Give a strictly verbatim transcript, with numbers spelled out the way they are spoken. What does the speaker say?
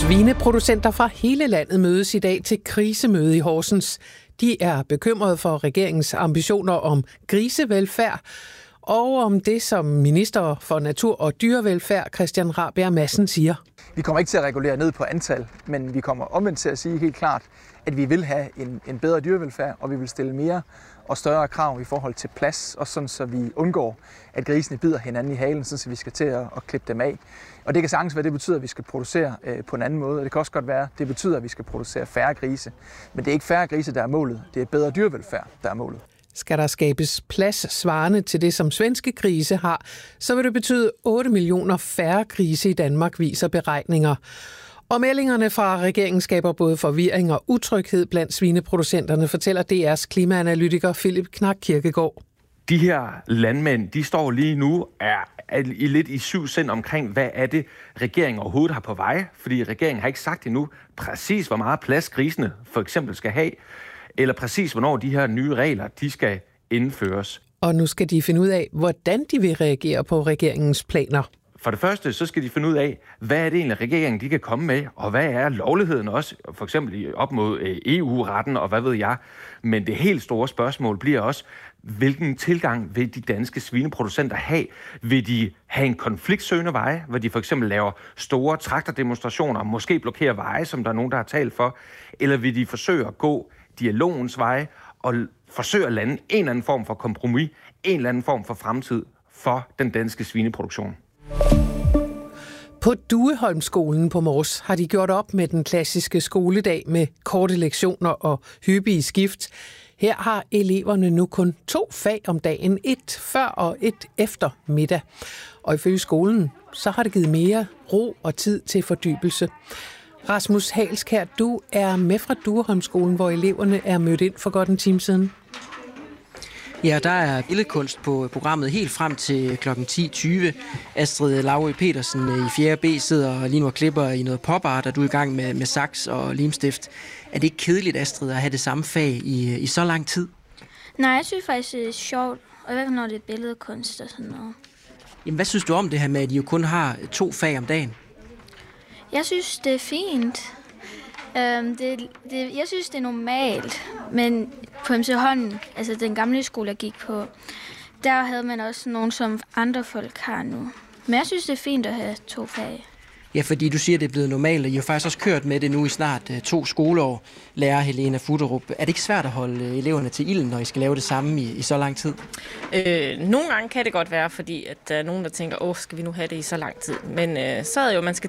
Svineproducenter fra hele landet mødes i dag til krisemøde i Horsens. De er bekymrede for regeringens ambitioner om grisevelfærd og om det, som minister for natur- og dyrevelfærd Christian Rabjerg Madsen siger. Vi kommer ikke til at regulere ned på antal, men vi kommer omvendt til at sige helt klart, at vi vil have en, en bedre dyrevelfærd, og vi vil stille mere og større krav i forhold til plads, og sådan så vi undgår, at grisene bider hinanden i halen, så vi skal til at, at klippe dem af. Og det kan sagtens være, det betyder, at vi skal producere øh, på en anden måde, og det kan også godt være, det betyder, at vi skal producere færre grise. Men det er ikke færre grise, der er målet, det er bedre dyrevelfærd, der er målet. Skal der skabes plads svarende til det, som svenske grise har, så vil det betyde otte millioner færre grise i Danmark, viser beregninger. Og meldingerne fra regeringen skaber både forvirring og utryghed blandt svineproducenterne, fortæller D R's klimaanalytiker Philip Knak Kirkegaard. De her landmænd, de står lige nu er, er i lidt i syv sind omkring, hvad er det, regeringen overhovedet har på vej. Fordi regeringen har ikke sagt endnu præcis, hvor meget plads grisene for eksempel skal have, eller præcis, hvornår de her nye regler, de skal indføres. Og nu skal de finde ud af, hvordan de vil reagere på regeringens planer. For det første, så skal de finde ud af, hvad er det egentlig, regeringen de kan komme med, og hvad er lovligheden også, for eksempel op mod E U-retten, og hvad ved jeg. Men det helt store spørgsmål bliver også, hvilken tilgang vil de danske svineproducenter have? Vil de have en konfliktsøgende veje, hvor de for eksempel laver store traktordemonstrationer, måske blokerer veje, som der er nogen, der har talt for? Eller vil de forsøge at gå dialogens veje og forsøge at lande en eller anden form for kompromis, en eller anden form for fremtid for den danske svineproduktion? På Dueholmskolen på Mors har de gjort op med den klassiske skoledag med korte lektioner og hyppige skift. Her har eleverne nu kun to fag om dagen, et før og et efter middag. Og ifølge skolen, så har det givet mere ro og tid til fordybelse. Rasmus Halskær, du er med fra Dueholmskolen, hvor eleverne er mødt ind for godt en time siden. Ja, der er billedkunst på programmet helt frem til klokken ti tyve. Astrid Laue Petersen i fjerde B sidder lige nu og klipper i noget popart, og du er i gang med, med saks og limstift. Er det ikke kedeligt, Astrid, at have det samme fag i, i så lang tid? Nej, jeg synes faktisk, det er sjovt, og hvad når det er billedkunst og sådan noget. Jamen, hvad synes du om det her med, at I jo kun har to fag om dagen? Jeg synes, det er fint. Øhm, det, det, jeg synes, det er normalt, men på M C Hånden, altså den gamle skole, jeg gik på, der havde man også nogen, som andre folk har nu. Men jeg synes, det er fint at have to fag. Ja, fordi du siger, at det er blevet normalt, og I har faktisk også kørt med det nu i snart uh, to skoleår, lærer Helena Futterup. Er det ikke svært at holde uh, eleverne til ilden, når I skal lave det samme i, i så lang tid? Øh, nogle gange kan det godt være, fordi at der er nogen, der tænker, åh, skal vi nu have det i så lang tid? Men øh, så er det jo, man skal